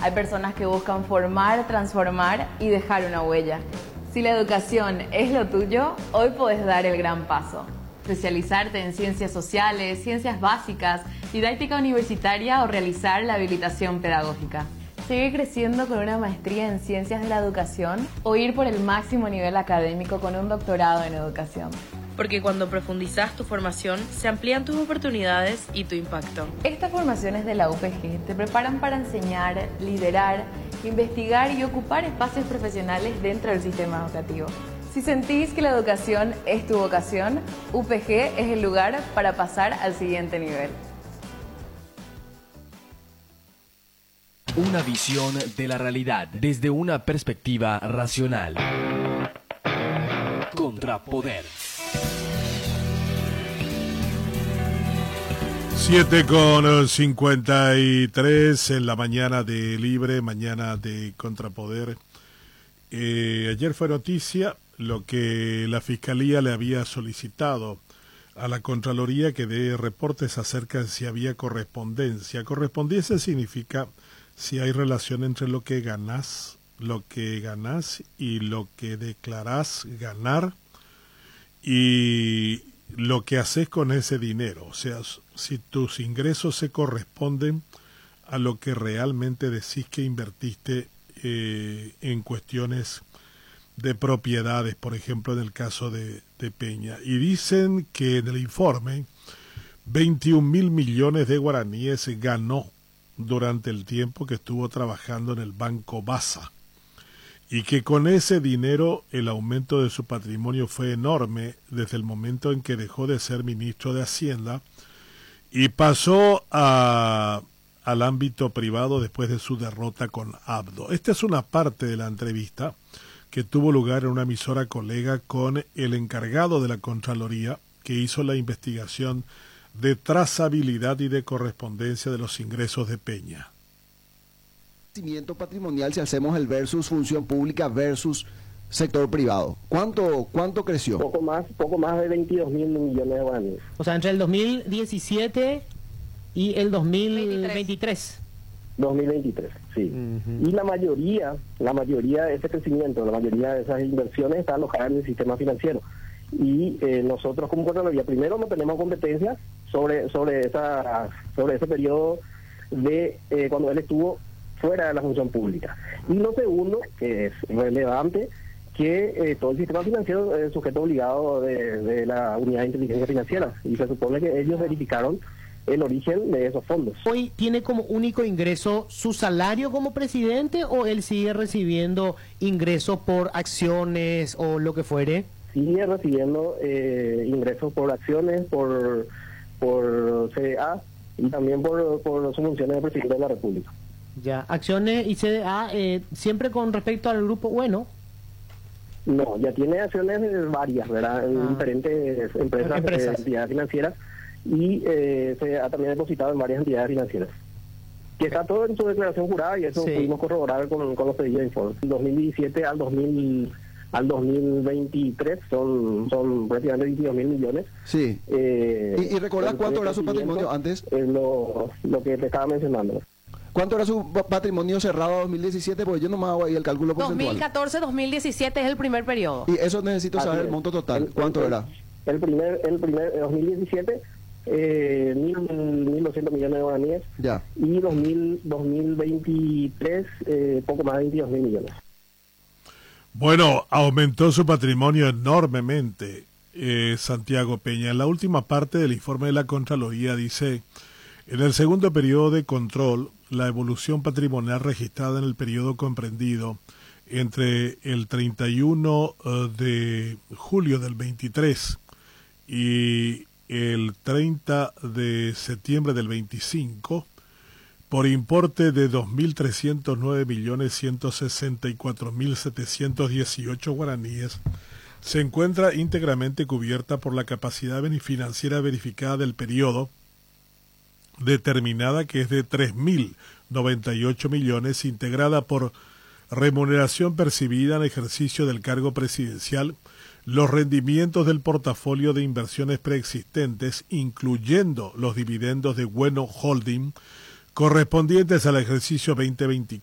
Hay personas que buscan formar, transformar y dejar una huella. Si la educación es lo tuyo, hoy podés dar el gran paso. Especializarte en ciencias sociales, ciencias básicas, didáctica universitaria o realizar la habilitación pedagógica. Seguir creciendo con una maestría en ciencias de la educación o ir por el máximo nivel académico con un doctorado en educación. Porque cuando profundizas tu formación, se amplían tus oportunidades y tu impacto. Estas formaciones de la UPG te preparan para enseñar, liderar, investigar y ocupar espacios profesionales dentro del sistema educativo. Si sentís que la educación es tu vocación, UPG es el lugar para pasar al siguiente nivel. Una visión de la realidad desde una perspectiva racional. Contrapoder. 7:53 en la mañana de Libre, mañana de Contrapoder. Ayer fue noticia lo que la Fiscalía le había solicitado a la Contraloría, que dé reportes acerca de si había correspondencia. Correspondencia significa si hay relación entre lo que ganás y lo que declarás ganar y lo que haces con ese dinero. O sea, si tus ingresos se corresponden a lo que realmente decís que invertiste en cuestiones de propiedades, por ejemplo en el caso de Peña. Y dicen que en el informe 21.000 millones de guaraníes ganó durante el tiempo que estuvo trabajando en el Banco Basa, y que con ese dinero el aumento de su patrimonio fue enorme desde el momento en que dejó de ser ministro de Hacienda y pasó al ámbito privado después de su derrota con Abdo. Esta es una parte de la entrevista que tuvo lugar en una emisora colega con el encargado de la Contraloría, que hizo la investigación de trazabilidad y de correspondencia de los ingresos de Peña. Crecimiento patrimonial, si hacemos el versus función pública versus sector privado, ¿cuánto creció? Poco más de 22.000 millones de guaraníes. O sea, entre el 2017 y el 2023. 2023, sí. Y la mayoría de ese crecimiento, la mayoría de esas inversiones está alojada en el sistema financiero. Y nosotros como Contraloría, primero no tenemos competencia sobre ese periodo de cuando él estuvo fuera de la función pública. Y lo segundo, que es relevante, que todo el sistema financiero es sujeto obligado de la Unidad de Inteligencia Financiera, y se supone que ellos verificaron el origen de esos fondos. ¿Hoy tiene como único ingreso su salario como presidente o él sigue recibiendo ingresos por acciones o lo que fuere? Sigue recibiendo ingresos por acciones, por CDA y también por sus funciones de presidente de la República. Ya, acciones y CDA, siempre con respecto al Grupo Bueno. No, ya tiene acciones varias, ¿verdad? En diferentes empresas. Entidades financieras, y se ha también depositado en varias entidades financieras. Que está todo en su declaración jurada, y eso pudimos corroborar con los pedidos de informe. Del 2017 al 2023 son prácticamente 22.000 millones. Sí. ¿Y recordás cuánto era su patrimonio antes? Lo que te estaba mencionando. ¿Cuánto era su patrimonio cerrado 2017? Porque yo nomás hago ahí el cálculo porcentual. 2014-2017 es el primer periodo. Y eso necesito saber el monto total. ¿Cuánto era? El primer 2017, 1.200 millones de guaraníes. Ya. Y 2023, poco más de 22.000 millones. Bueno, aumentó su patrimonio enormemente, Santiago Peña. En la última parte del informe de la Contraloría dice: en el segundo periodo de control, la evolución patrimonial registrada en el periodo comprendido entre el 31 de julio del 23 y el 30 de septiembre del 25, por importe de 2.309.164.718 guaraníes, se encuentra íntegramente cubierta por la capacidad financiera verificada del periodo, determinada que es de 3.098 millones, integrada por remuneración percibida en ejercicio del cargo presidencial, los rendimientos del portafolio de inversiones preexistentes, incluyendo los dividendos de Bueno Holding, correspondientes al ejercicio 2024,